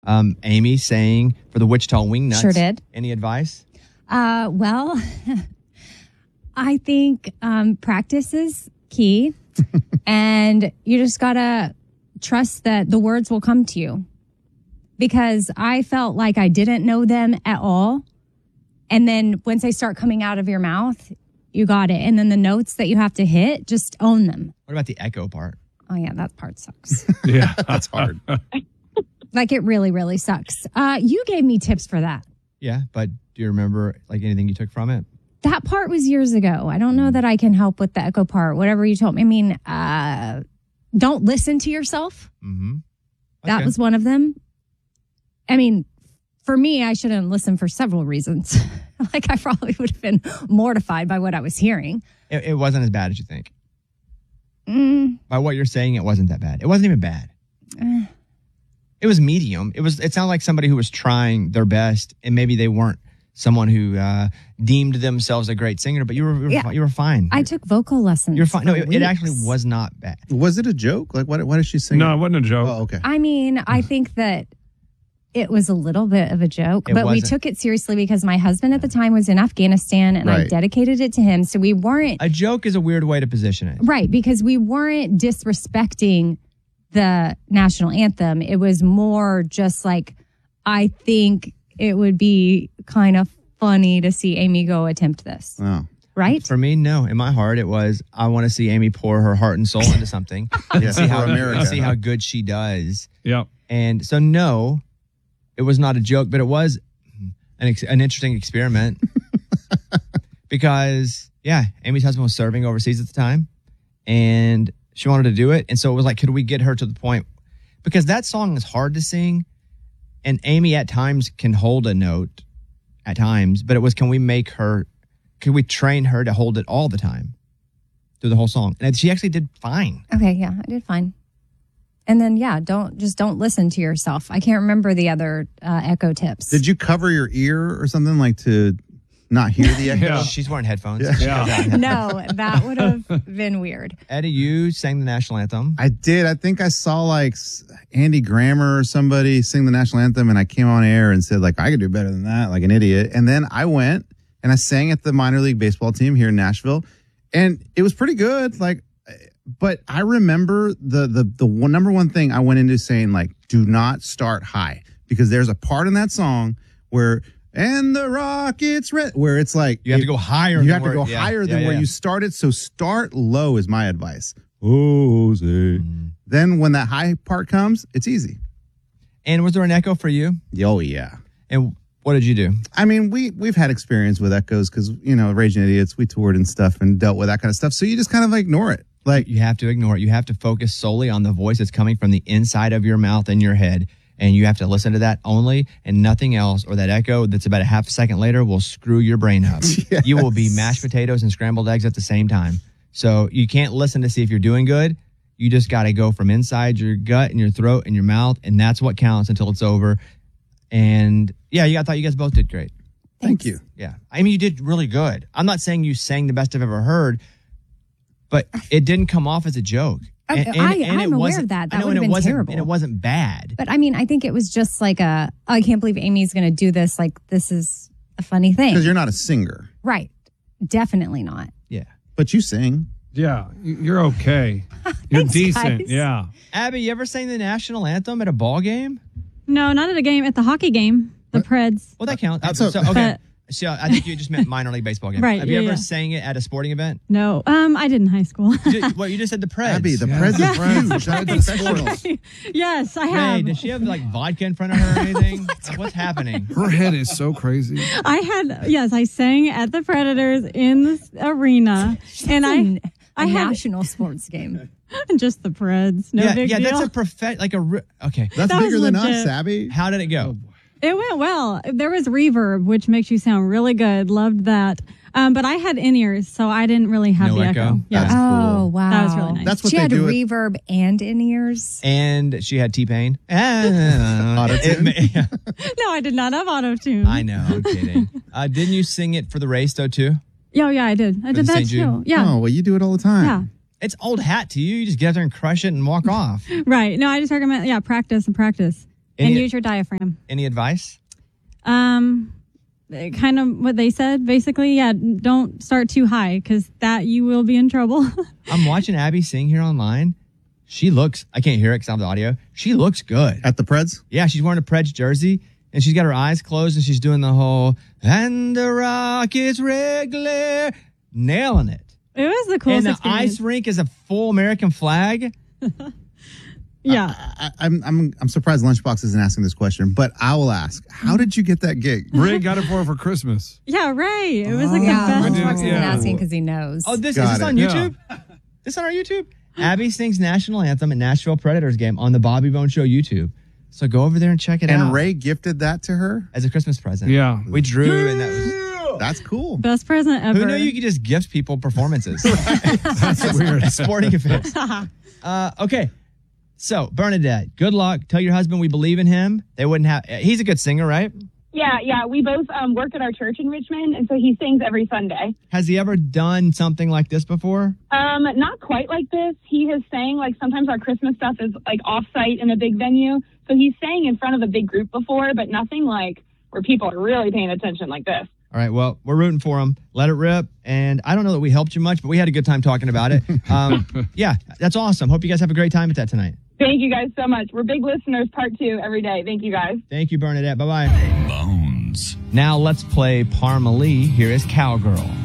Amy sang for the Wichita Wingnuts. Sure did. Any advice? Well, I think practice is key. And you just got to trust that the words will come to you. Because I felt like I didn't know them at all. And then once they start coming out of your mouth, you got it. And then the notes that you have to hit, just own them. What about the echo part? Oh, yeah, that part sucks. Yeah, That's hard. Like, it really, really sucks. You gave me tips for that. Yeah, but do you remember like anything you took from it? That part was years ago. I don't know that I can help with the echo part. Whatever you told me. I mean, don't listen to yourself. Mm-hmm. That was one of them. I mean, for me, I shouldn't listen for several reasons. Like, I probably would have been mortified by what I was hearing. It wasn't as bad as you think. By what you're saying, it wasn't that bad. It wasn't even bad. It was medium. It sounded like somebody who was trying their best, and maybe they weren't someone who deemed themselves a great singer, but you were fine. I took vocal lessons. You're fine. No, it weeks. actually was not bad. Was it a joke? Like, what did she sing? No, it wasn't a joke. Oh, okay. I mean, I think that it was a little bit of a joke, but we took it seriously because my husband at the time was in Afghanistan and I dedicated it to him. So we weren't... A joke is a weird way to position it. Right, because we weren't disrespecting the national anthem. It was more just like, I think it would be kind of funny to see Amy go attempt this. Oh. Right? For me, no. In my heart, it was, I want to see Amy pour her heart and soul into something and see how good she does. Yep. And so, no, it was not a joke, but it was an interesting experiment. Because, yeah, Amy's husband was serving overseas at the time, and she wanted to do it. And so it was like, could we get her to the point? Because that song is hard to sing, and Amy at times can hold a note at times, but it was, can we train her to hold it all the time through the whole song? And she actually did fine. Okay, yeah, I did fine. And then, yeah, don't listen to yourself. I can't remember the other echo tips. Did you cover your ear or something, like to not hear the echo? Yeah. She's wearing headphones. Yeah. No, that would have been weird. Eddie, you sang the national anthem. I did. I think I saw like Andy Grammer or somebody sing the national anthem, and I came on air and said, like, I could do better than that, like an idiot. And then I went and I sang at the minor league baseball team here in Nashville, and it was pretty good. Like, but I remember the number one thing I went into saying, like, do not start high, because there's a part in that song where, and the Rockets red, where it's like You have to go higher. You have to go higher than where you started. So start low is my advice. Jose. Then when that high part comes, it's easy. And was there an echo for you? Oh yeah. And what did you do? I mean, we've had experience with echoes because, Raging Idiots, we toured and stuff and dealt with that kind of stuff. So you just kind of ignore it. Like, You have to ignore it. You have to focus solely on the voice that's coming from the inside of your mouth and your head. And you have to listen to that only and nothing else, or that echo that's about a half a second later will screw your brain up. Yes. You will be mashed potatoes and scrambled eggs at the same time. So you can't listen to see if you're doing good. You just got to go from inside your gut and your throat and your mouth, and that's what counts until it's over. And yeah, I thought you guys both did great. Thank you. Yeah. I mean, you did really good. I'm not saying you sang the best I've ever heard, but it didn't come off as a joke. I'm aware of that. That would have been terrible. And it wasn't bad. But I mean, I think it was just like I can't believe Amy's going to do this. Like, this is a funny thing. Because you're not a singer. Right. Definitely not. Yeah. But you sing. Yeah, you're okay. You're Thanks, decent. guys. Yeah. Abby, you ever sang the national anthem at a ball game? No, not at a game. At the hockey game, the Preds. Well, that counts. That's Okay. So I think you just meant minor league baseball game. Right, Have you yeah, ever yeah. sang it at a sporting event? No, I did in high school. You just said the Preds. Abby, the Preds is huge. That's professional. Yes, I have. Ray, does she have like vodka in front of her or anything? What's happening? Her head is so crazy. I sang at the Predators in the arena, and I had national sports game. just the Preds. No big deal. That's okay. That's That bigger was than legit. us, Abby. How did it go? It went well. There was reverb, which makes you sound really good. Loved that. But I had in-ears, so I didn't really have No the echo? echo. Yeah. That's Oh, cool. wow. That was really nice. That's what She they had do. reverb and in-ears. And she had T-Pain. Auto-tune? No, I did not have auto-tune. I know. I'm kidding. Didn't you sing it for the race though too? Yeah, I did. I did the that St. Jude? too. Yeah. Oh, well, you do it all the time. Yeah. It's old hat to you. You just get out there and crush it and walk off. Right. No, I just recommend, practice and practice. Any- and use your diaphragm. Any advice? Kind of what they said, basically. Yeah, don't start too high because that you will be in trouble. I'm watching Abby sing here online. She looks, I can't hear it because I have the audio. She looks good. At the Preds? Yeah, she's wearing a Preds jersey and she's got her eyes closed and she's doing the whole, and the Rockets regular, nailing it. It was the coolest And the experience. ice rink is a full American flag. Yeah. I'm surprised Lunchbox isn't asking this question, but I will ask. How did you get that gig? Ray got it for her for Christmas. Yeah, right. It was like Yeah, the best. Lunchbox isn't Yeah. asking because he knows. Oh, is Got this it. on Yeah. YouTube? This on our YouTube? Abby sings national anthem at Nashville Predators game on the Bobby Bone Show YouTube. So go over there and check it out. And Ray gifted that to her? as a Christmas present. Yeah. We drew and that was That's cool. Best present ever. who knew you could just gift people performances? That's weird. Sporting events. Okay. So, Bernadette, good luck. Tell your husband we believe in him. They wouldn't have he's a good singer, right? Yeah. We both work at our church in Richmond, and so he sings every Sunday. Has he ever done something like this before? Not quite like this. He has sang, like, sometimes our Christmas stuff is, like, off-site in a big venue. So he's sang in front of a big group before, but nothing, like, where people are really paying attention like this. All right, well, we're rooting for him. Let it rip. And I don't know that we helped you much, but we had a good time talking about it. Yeah, that's awesome. Hope you guys have a great time at that tonight. Thank you guys so much. We're big listeners, part 2 every day. Thank you guys. Thank you, Bernadette. Bye-bye. Bones. Now let's play Parmalee. Here is Cowgirl.